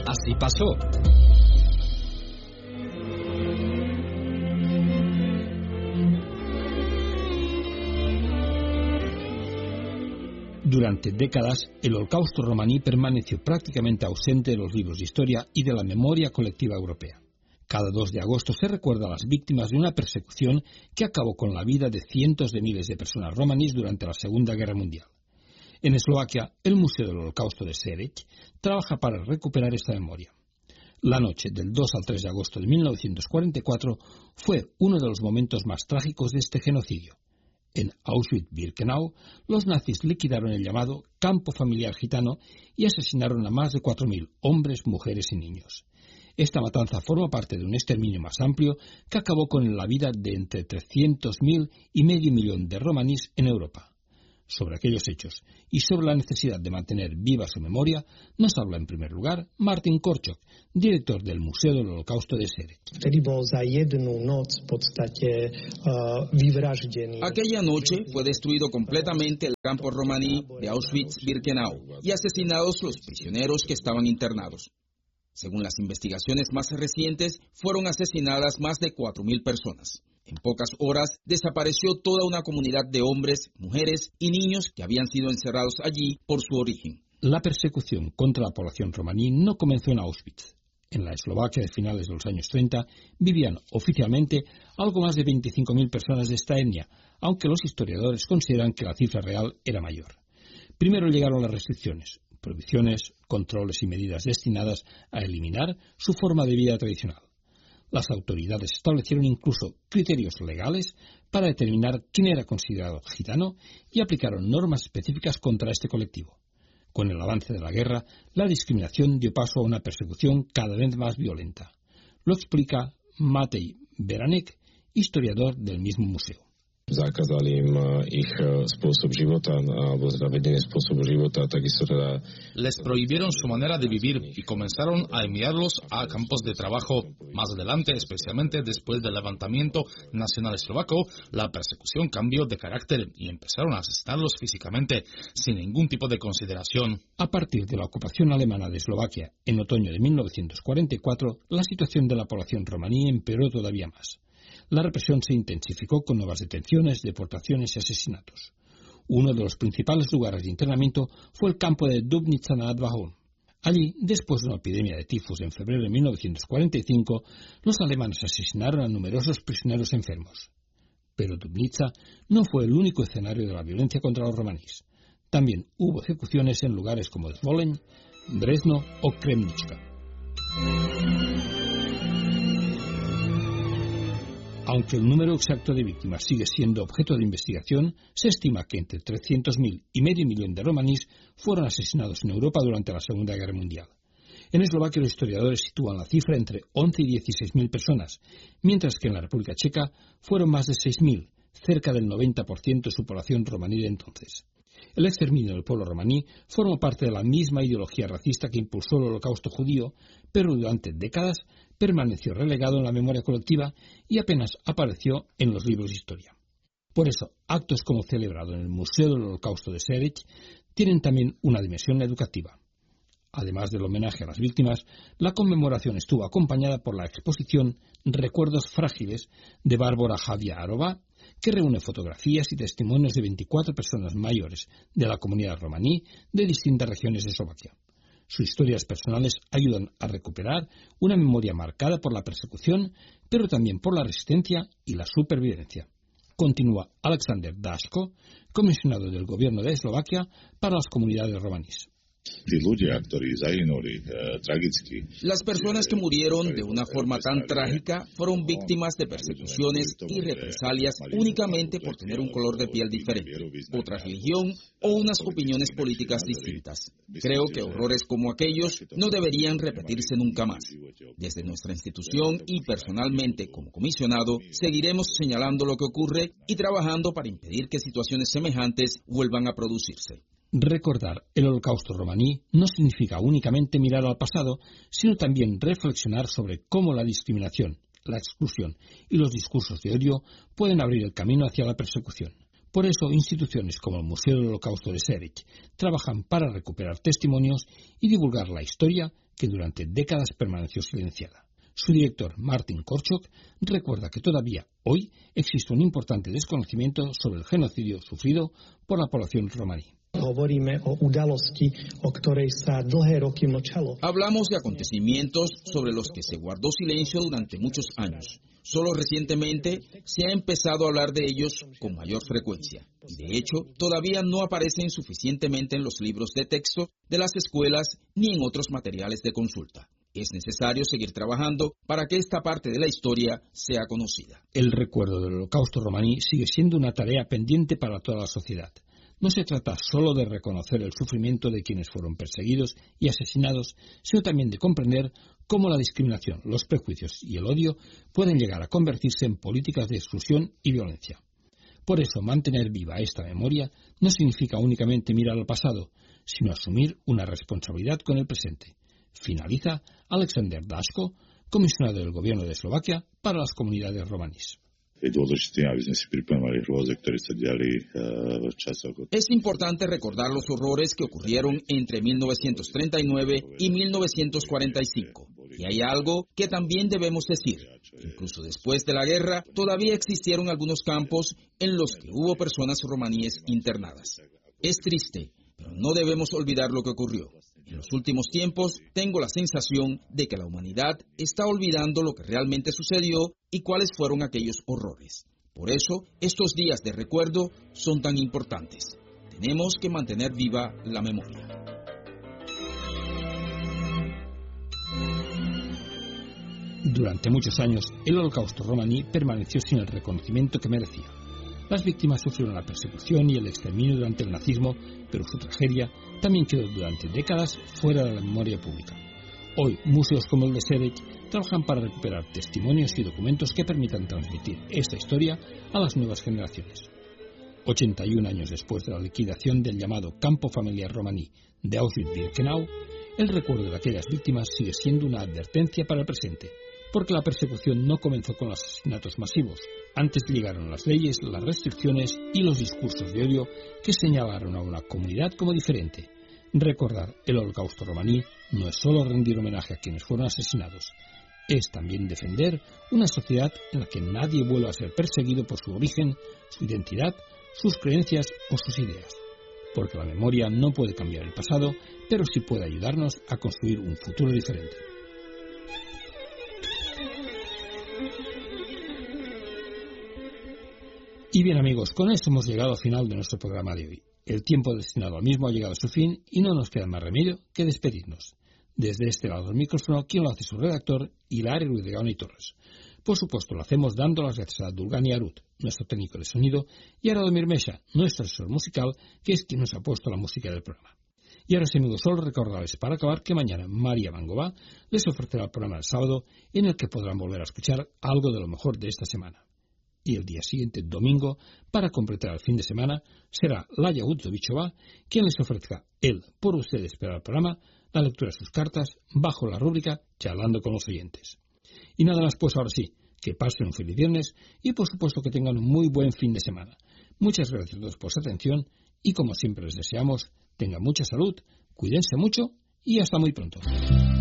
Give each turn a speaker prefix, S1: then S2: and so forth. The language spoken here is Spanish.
S1: Así pasó. Durante décadas, el Holocausto romaní permaneció prácticamente ausente de los libros de historia y de la memoria colectiva europea. Cada 2 de agosto se recuerda a las víctimas de una persecución que acabó con la vida de cientos de miles de personas romaníes durante la Segunda Guerra Mundial. En Eslovaquia, el Museo del Holocausto de Sereď trabaja para recuperar esta memoria. La noche del 2 al 3 de agosto de 1944 fue uno de los momentos más trágicos de este genocidio. En Auschwitz-Birkenau, los nazis liquidaron el llamado campo familiar gitano y asesinaron a más de 4.000 hombres, mujeres y niños. Esta matanza forma parte de un exterminio más amplio que acabó con la vida de entre 300.000 y medio millón de romaníes en Europa. Sobre aquellos hechos y sobre la necesidad de mantener viva su memoria, nos habla en primer lugar Martin Korčok, director del Museo del Holocausto de Sereď.
S2: Aquella noche fue destruido completamente el campo romaní de Auschwitz-Birkenau y asesinados los prisioneros que estaban internados. Según las investigaciones más recientes, fueron asesinadas más de 4.000 personas. En pocas horas desapareció toda una comunidad de hombres, mujeres y niños que habían sido encerrados allí por su origen.
S1: La persecución contra la población romaní no comenzó en Auschwitz. En la Eslovaquia de finales de los años 30 vivían oficialmente algo más de 25.000 personas de esta etnia, aunque los historiadores consideran que la cifra real era mayor. Primero llegaron las restricciones, prohibiciones, controles y medidas destinadas a eliminar su forma de vida tradicional. Las autoridades establecieron incluso criterios legales para determinar quién era considerado gitano y aplicaron normas específicas contra este colectivo. Con el avance de la guerra, la discriminación dio paso a una persecución cada vez más violenta. Lo explica Matej Beranek, historiador del mismo museo.
S3: Zakázali im ich spôsob života alebo zavedenie spôsobu života, takisto teda.
S4: Les prohibieron su manera de vivir y comenzaron a enviarlos a campos de trabajo. Más adelante, especialmente después del levantamiento nacional eslovaco, la persecución cambió de carácter y empezaron a asesinarlos físicamente sin ningún tipo de consideración.
S1: A partir de la ocupación alemana de Eslovaquia en otoño de 1944, la situación de la población romaní empeoró todavía más. La represión se intensificó con nuevas detenciones, deportaciones y asesinatos. Uno de los principales lugares de internamiento fue el campo de Dubnica nad Váhom. Allí, después de una epidemia de tifus en febrero de 1945, los alemanes asesinaron a numerosos prisioneros enfermos. Pero Dubnica no fue el único escenario de la violencia contra los romaníes. También hubo ejecuciones en lugares como Zvolen, Brezno o Kremnička. Aunque el número exacto de víctimas sigue siendo objeto de investigación, se estima que entre 300.000 y medio millón de romaníes fueron asesinados en Europa durante la Segunda Guerra Mundial. En Eslovaquia los historiadores sitúan la cifra entre 11 y 16.000 personas, mientras que en la República Checa fueron más de 6.000, cerca del 90% de su población romaní de entonces. El exterminio del pueblo romaní forma parte de la misma ideología racista que impulsó el Holocausto judío, pero durante décadas permaneció relegado en la memoria colectiva y apenas apareció en los libros de historia. Por eso, actos como celebrado en el Museo del Holocausto de Sereď tienen también una dimensión educativa. Además del homenaje a las víctimas, la conmemoración estuvo acompañada por la exposición Recuerdos Frágiles de Bárbara Javiarova, que reúne fotografías y testimonios de 24 personas mayores de la comunidad romaní de distintas regiones de Eslovaquia. Sus historias personales ayudan a recuperar una memoria marcada por la persecución, pero también por la resistencia y la supervivencia. Continúa Alexander Daško, comisionado del gobierno de Eslovaquia para las comunidades romaníes.
S2: Las personas que murieron de una forma tan trágica fueron víctimas de persecuciones y represalias únicamente por tener un color de piel diferente, otra religión o unas opiniones políticas distintas. Creo que horrores como aquellos no deberían repetirse nunca más. Desde nuestra institución y personalmente como comisionado, seguiremos señalando lo que ocurre y trabajando para impedir que situaciones semejantes vuelvan a producirse.
S1: Recordar el Holocausto romaní no significa únicamente mirar al pasado, sino también reflexionar sobre cómo la discriminación, la exclusión y los discursos de odio pueden abrir el camino hacia la persecución. Por eso, instituciones como el Museo del Holocausto de Sereď trabajan para recuperar testimonios y divulgar la historia que durante décadas permaneció silenciada. Su director, Martin Korczok, recuerda que todavía hoy existe un importante desconocimiento sobre el genocidio sufrido por la población romaní.
S2: Hablamos de acontecimientos sobre los que se guardó silencio durante muchos años. Solo recientemente se ha empezado a hablar de ellos con mayor frecuencia. Y de hecho, todavía no aparecen suficientemente en los libros de texto de las escuelas ni en otros materiales de consulta. Es necesario seguir trabajando para que esta parte de la historia sea conocida.
S1: El recuerdo del Holocausto romaní sigue siendo una tarea pendiente para toda la sociedad. No se trata solo de reconocer el sufrimiento de quienes fueron perseguidos y asesinados, sino también de comprender cómo la discriminación, los prejuicios y el odio pueden llegar a convertirse en políticas de exclusión y violencia. Por eso, mantener viva esta memoria no significa únicamente mirar al pasado, sino asumir una responsabilidad con el presente. Finaliza Alexander Daško, comisionado del gobierno de Eslovaquia para las comunidades romaníes.
S2: Es importante recordar los horrores que ocurrieron entre 1939 y 1945. Y hay algo que también debemos decir. Incluso después de la guerra, todavía existieron algunos campos en los que hubo personas romaníes internadas. Es triste, pero no debemos olvidar lo que ocurrió. En los últimos tiempos, tengo la sensación de que la humanidad está olvidando lo que realmente sucedió y cuáles fueron aquellos horrores. Por eso, estos días de recuerdo son tan importantes. Tenemos que mantener viva la memoria.
S1: Durante muchos años, el Holocausto romaní permaneció sin el reconocimiento que merecía. Las víctimas sufrieron la persecución y el exterminio durante el nazismo, pero su tragedia también quedó durante décadas fuera de la memoria pública. Hoy, museos como el de Šereď trabajan para recuperar testimonios y documentos que permitan transmitir esta historia a las nuevas generaciones. 81 años después de la liquidación del llamado campo familiar romaní de Auschwitz-Birkenau, el recuerdo de aquellas víctimas sigue siendo una advertencia para el presente, porque la persecución no comenzó con los asesinatos masivos. Antes llegaron las leyes, las restricciones y los discursos de odio que señalaron a una comunidad como diferente. Recordar el Holocausto romaní no es solo rendir homenaje a quienes fueron asesinados, es también defender una sociedad en la que nadie vuelva a ser perseguido por su origen, su identidad, sus creencias o sus ideas. Porque la memoria no puede cambiar el pasado, pero sí puede ayudarnos a construir un futuro diferente. Y bien amigos, con esto hemos llegado al final de nuestro programa de hoy. El tiempo destinado al mismo ha llegado a su fin y no nos queda más remedio que despedirnos. Desde este lado del micrófono, quien lo hace su redactor, Hilario Ruiz de Gaona y Torres. Por supuesto, lo hacemos dando las gracias a Dulgani Arut, nuestro técnico de sonido, y a Radomir Mesha, nuestro asesor musical, que es quien nos ha puesto la música del programa. Y ahora sí, amigos, solo recordarles para acabar que mañana María Mangova les ofrecerá el programa del sábado en el que podrán volver a escuchar algo de lo mejor de esta semana. Y el día siguiente, domingo, para completar el fin de semana, será Laya Udzovichova quien les ofrezca por ustedes para el programa, la lectura de sus cartas bajo la rúbrica Charlando con los oyentes. Y nada más, pues ahora sí, que pasen un feliz viernes y por supuesto que tengan un muy buen fin de semana. Muchas gracias a todos por su atención y como siempre les deseamos, tengan mucha salud, cuídense mucho y hasta muy pronto.